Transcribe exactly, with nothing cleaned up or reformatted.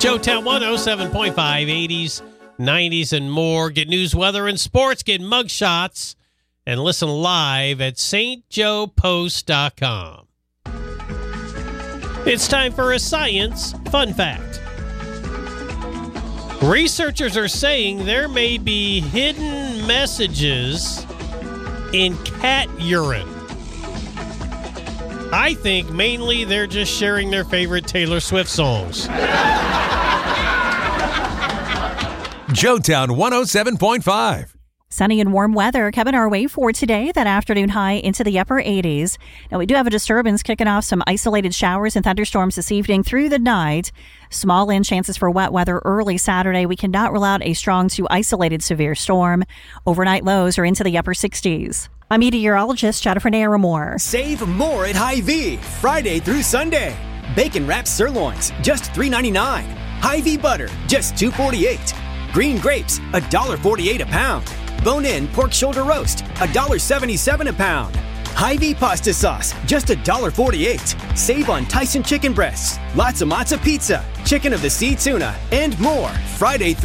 Joetown one oh seven point five, eighties, nineties, and more. Get news, weather, and sports. Get mug shots and listen live at st joe post dot com. It's time for a science fun fact. Researchers are saying there may be hidden messages in cat urine. I think mainly they're just sharing their favorite Taylor Swift songs. Joetown one oh seven point five. Sunny and warm weather coming our way for today. That afternoon high into the upper eighties. Now, we do have a disturbance kicking off some isolated showers and thunderstorms this evening through the night. Small in chances for wet weather early Saturday. We cannot rule out a strong to isolated severe storm. Overnight lows are into the upper sixties. I'm meteorologist Jennifer Naramore. Save more at Hy-Vee Friday through Sunday. Bacon wrapped sirloins, just three dollars and ninety-nine cents. Hy-Vee butter, just two dollars and forty-eight cents. Green grapes, one dollar and forty-eight cents a pound. Bone-in pork shoulder roast, one dollar and seventy-seven cents a pound. Hy-Vee pasta sauce, just one dollar and forty-eight cents. Save on Tyson chicken breasts, lots of matzo pizza, chicken of the sea tuna, and more. Friday through